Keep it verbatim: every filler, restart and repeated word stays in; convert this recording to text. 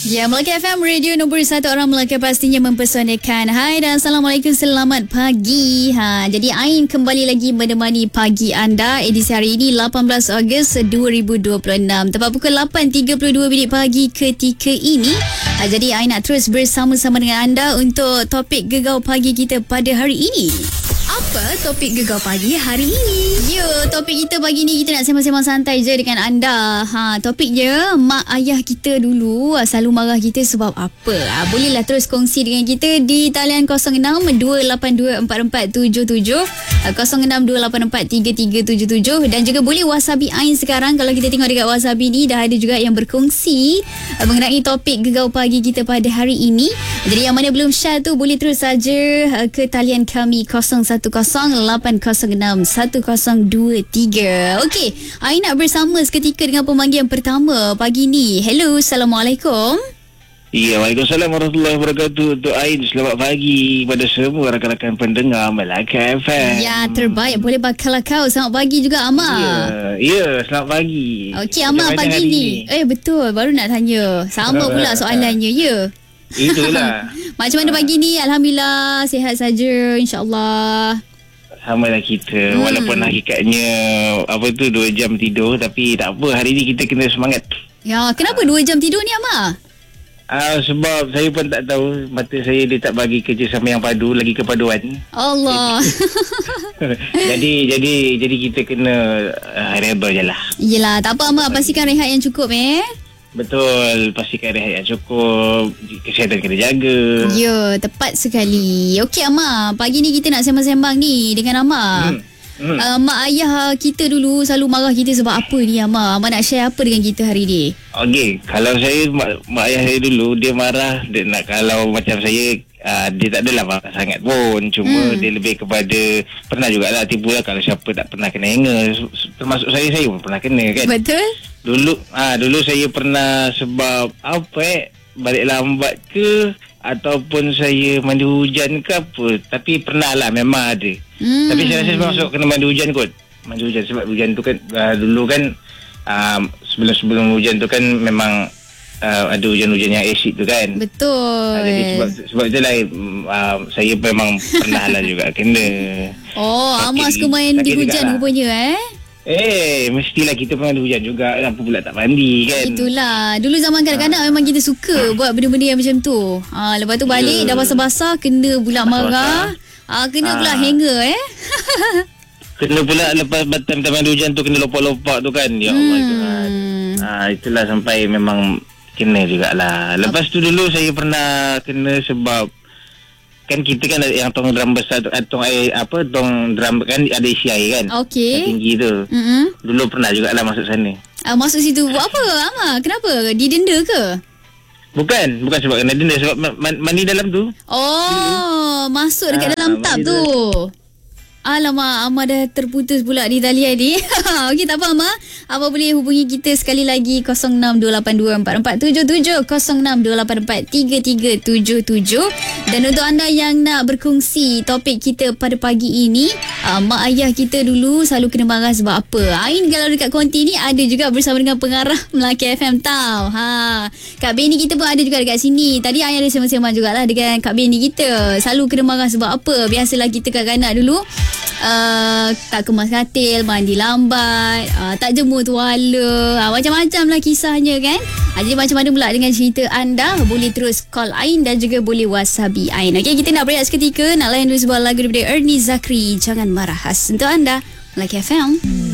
Ya, Melaka F M, radio nombor satu orang Melaka pastinya mempesonakan. Hai dan Assalamualaikum, selamat pagi. Ha, jadi Ain kembali lagi menemani pagi anda edisi hari ini lapan belas Ogos dua ribu dua puluh enam. Tepat pukul lapan tiga puluh dua minit pagi ketika ini. Ha, jadi Ain nak terus bersama-sama dengan anda untuk topik Gegau Pagi kita pada hari ini. Apa topik Gegau Pagi hari ini? Ya, topik kita pagi ni kita nak sembang-sembang santai je dengan anda. Ha, topiknya mak ayah kita dulu selalu marah kita sebab apa? Ha, bolehlah terus kongsi dengan kita di talian kosong enam dua lapan dua empat empat tujuh tujuh, kosong enam dua lapan empat tiga tiga tujuh tujuh, dan juga boleh WhatsApp Ain sekarang. Kalau kita tengok dekat WhatsApp ni dah ada juga yang berkongsi mengenai topik Gegau Pagi kita pada hari ini. Jadi yang mana belum share tu boleh terus saja ke talian kami kosong satu kosong lapan kosong enam satu kosong dua tiga. Okey, Ain nak bersama seketika dengan pemanggil yang pertama pagi ni. Hello, Assalamualaikum. Ya, Waalaikumsalam warahmatullahi wabarakatuh. Untuk Ain, selamat pagi kepada semua rakan-rakan pendengar Melaka F M. Ya, terbaik. Boleh bakal kau. Selamat pagi juga, Amar. Ya, ya, selamat pagi. Okey, Amar, pagi ni. Eh, betul. Baru nak tanya. Sama pula soalannya, ya? Itulah. Macam mana pagi ni? Alhamdulillah, sihat saja, insya-Allah. Sama lah kita. Hmm. Walaupun hakikatnya apa tu dua jam tidur, tapi tak apa, hari ni kita kena semangat. Ya, kenapa dua jam tidur ni, Amar? Ah, sebab saya pun tak tahu, mata saya dia tak bagi kerja sama yang padu, lagi kepaduan. Allah. jadi jadi jadi kita kena uh, rebel je lah. Yelah, tak apa, Amar, pastikan rehat yang cukup eh. Betul, pastikan rehat yang cukup, kesihatan kena jaga. Ya, tepat sekali. Okey, Amar, pagi ni kita nak sembang-sembang ni dengan Amar. Hmm. Hmm. Uh, mak ayah kita dulu selalu marah kita sebab apa ni, Amar? Amar nak share apa dengan kita hari ni? Okey, kalau saya, mak, mak ayah saya dulu, dia marah, dia nak, kalau macam saya, uh, dia tak adalah marah sangat pun. Cuma hmm. dia lebih kepada, pernah jugalah tipu lah kalau siapa tak pernah kena henga. Termasuk saya, saya pun pernah kena kan. Betul. Dulu ah dulu saya pernah sebab apa eh balik lambat ke ataupun saya mandi hujan ke apa, tapi pernah lah, memang ada. Hmm. Tapi saya rasa masuk kena mandi hujan kot. Mandi hujan sebab hujan tu kan uh, dulu kan uh, sebelum-sebelum hujan tu kan memang uh, ada hujan-hujan yang asid tu kan. Betul. Uh, jadi sebab sebab itulah uh, saya memang pernah lah juga kena. Oh, Amar suka main di hujan rupanya eh. Eh, mestilah kita pernah ada hujan juga. Kenapa pula tak mandi kan? Itulah. Dulu zaman kanak-kanak ha. memang kita suka ha. buat benda-benda yang macam tu. Ha, lepas tu balik yeah. dah basah-basah, kena pula marah. Ha, kena ha. pula hanger eh. Kena pula lepas time-time ada hujan tu kena lopak-lopak tu kan. Ya Allah hmm. Tuhan. Ha, itulah sampai memang kena jugalah. Lepas tu dulu saya pernah kena sebab kan kita kan ada yang tong drum besar tu, tong air apa, tong drum kan ada isi air kan. Okey. Tinggi tu. Mm-hmm. Dulu pernah jugalah masuk sana. Ah, masuk situ buat apa, Amar? Kenapa? Didenda ke? Bukan, bukan sebab kena denda, sebab mandi dalam tu. Oh, dulu. Masuk dekat ha, dalam tub tu. Dalam. Alamak, Amar dah terputus pula di talian ni. Okey, tak apa, Amar. Amar boleh hubungi kita sekali lagi kosong enam dua lapan dua empat empat tujuh tujuh, kosong enam dua lapan empat tiga tiga tujuh tujuh. Dan untuk anda yang nak berkongsi topik kita pada pagi ini, uh, mak ayah kita dulu selalu kena marah sebab apa? Ain kalau dekat konti ni ada juga bersama dengan pengarah Melaka F M tau. Ha, Kak Benny kita pun ada juga dekat sini. Tadi Ain ada sembang-sembang jugalah dengan Kak Benny kita. Selalu kena marah sebab apa? Biasalah kita kanak-kanak dulu Uh, tak kemas katil, mandi lambat, uh, tak jemur tuala, uh, macam-macam lah kisahnya kan. uh, Jadi macam mana pula dengan cerita anda? Boleh terus call Ain dan juga boleh WhatsApp Ain. Okay, kita nak berehat seketika, nak layan dulu sebuah lagu daripada Ernie Zakri, Jangan Marah, khas untuk anda Melaka F M.